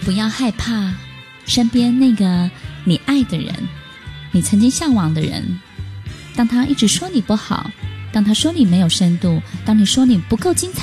不要害怕身边那个你爱的人，你曾经向往的人，当他一直说你不好，当他说你没有深度，当你说你不够精彩